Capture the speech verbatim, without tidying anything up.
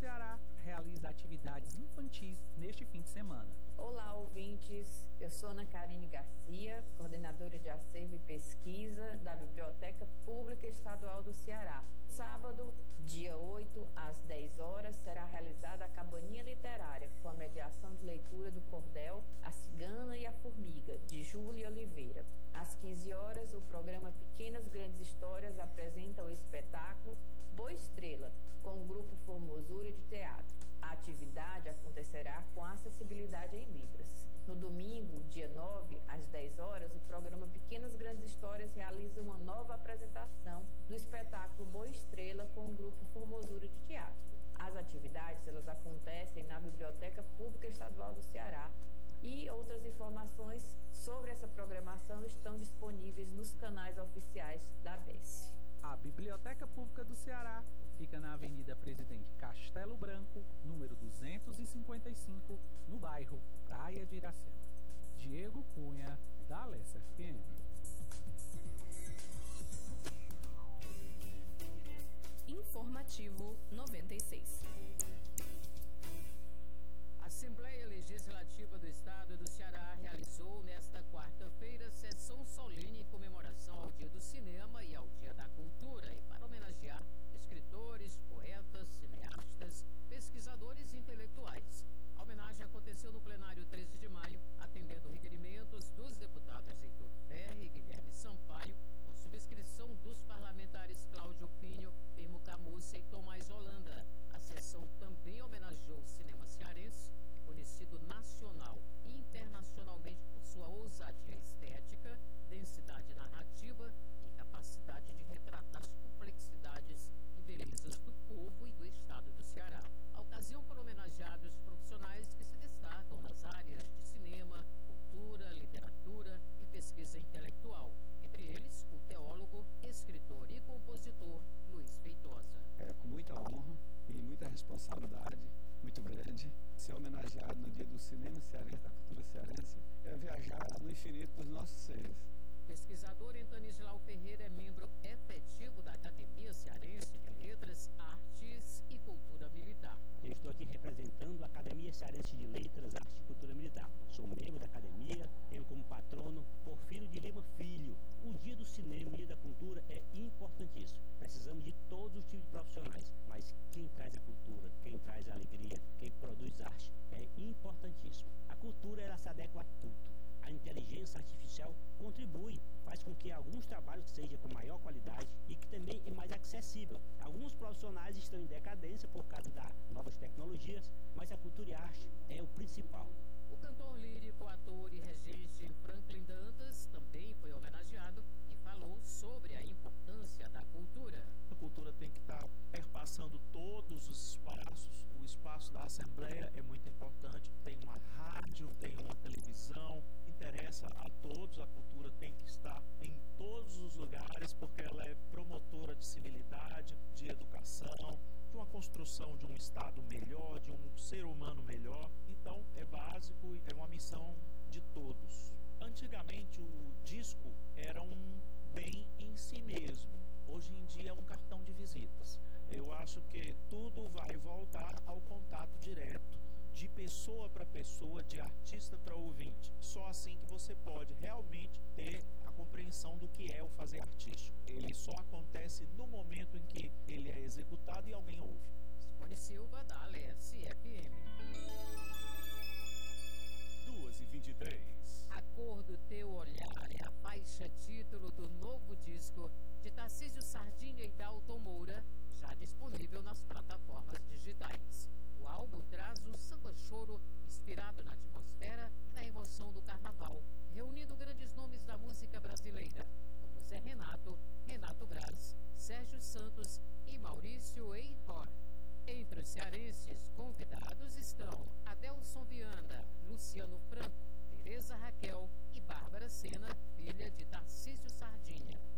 Ceará realiza atividades infantis neste fim de semana. Olá, ouvintes. Eu sou Ana Karine Garcia, coordenadora de acervo e pesquisa da Biblioteca Pública Estadual do Ceará. Sábado, dia oito, às dez horas, será realizada a Cabaninha Literária, com a mediação de leitura do cordel A Cigana e a Formiga, de Júlia Oliveira. Às quinze horas, o programa Pequenas Grandes Histórias apresenta o espetáculo Boa Estrela, com o grupo Formosura de Teatro. A atividade acontecerá com acessibilidade em Libras. No domingo, dia nove, às dez horas, o programa Pequenas Grandes Histórias realiza uma nova apresentação do espetáculo Boa Estrela com o grupo Formosura de Teatro. As atividades elas acontecem na Biblioteca Pública Estadual do Ceará e outras informações sobre essa programação estão disponíveis nos canais oficiais da B E S. A Biblioteca Pública do Ceará fica na Avenida Presidente Castelo Branco, número duzentos e cinquenta e cinco, no bairro Praia de Iracema. Diego Cunha, da Alessa F M. Informativo noventa e seis. A Assembleia Legislativa do Estado do Ceará realizou nesta quarta-feira sessão solene em comemoração ao Dia do Cinema e ao Dia da Cultura e para homenagear escritores, poetas, cineastas, pesquisadores e intelectuais. A homenagem aconteceu no plenário treze de maio, atendendo requerimentos dos deputados Heitor Ferri e Guilherme Sampaio, com subscrição dos parlamentares Cláudio Pinho, Firmo Camussa e Tomás Holanda. A sessão também homenageou o cinema cearense, conhecido nacional e internacionalmente por sua ousadia estética, densidade narrativa e capacidade de retratar as complexidades e belezas do povo e do estado do Ceará. A ocasião foram homenageados profissionais que se destacam nas áreas de cinema, cultura, literatura e pesquisa intelectual. Entre eles, o teólogo, escritor e compositor Luiz Feitosa. É com muita honra e muita responsabilidade muito grande ser homenageado no Dia do Cinema Cearense, da Cultura Cearense, é viajar no infinito dos nossos seres. O pesquisador Entanislau Ferreira é membro efetivo da Academia Cearense de Letras, Artes e Cultura Militar. Eu estou aqui representando a Academia Cearense de Letras, Artes e Cultura Militar. Sou membro da academia, tenho como patrono Porfírio de Lima Filho. O Dia do Cinema e o Dia da Cultura é importantíssimo. Precisamos de todos os tipos de profissionais, mas quem traz a cultura, quem traz a alegria, quem produz arte é importantíssimo. A cultura ela se adequa a tudo. A inteligência artificial contribui, faz com que alguns trabalhos sejam com maior qualidade e que também é mais acessível. Alguns profissionais estão em decadência por causa das novas tecnologias, mas a cultura e a arte é o principal. O cantor lírico, ator e regente Franklin Dantas também foi homenageado e falou sobre a importância da cultura. A cultura tem que estar perpassando todos os espaços. O espaço da Assembleia é muito importante. Tem uma rádio, tem uma televisão. Interessa a todos. A cultura tem que estar em todos os lugares porque ela é promotora de civilidade, de educação, de uma construção de um Estado melhor, de um ser humano melhor. Então, é básico e é uma missão de todos. Antigamente, o disco era um bem em si mesmo. Hoje em dia é um cartão de visitas. Eu acho que tudo vai voltar ao contato direto, de pessoa para pessoa, de artista para ouvinte. Só assim que você pode realmente ter a compreensão do que é o fazer artístico. Ele só acontece no momento em que ele é executado e alguém ouve. Simone Silva, da Alessa F M. duas e vinte e três. A Cor do Teu Olhar é a faixa título do novo disco de Tarcísio Sardinha e Dalton Moura, já disponível nas plataformas digitais. O álbum traz um samba-choro inspirado na atmosfera e na emoção do carnaval, reunindo grandes nomes da música brasileira, como Zé Renato, Renato Braz, Sérgio Santos e Maurício Eichhorn. Entre os cearenses convidados estão Adelson Viana, Luciano Franco, Tereza Raquel e Bárbara Sena, filha de Tarcísio Sardinha.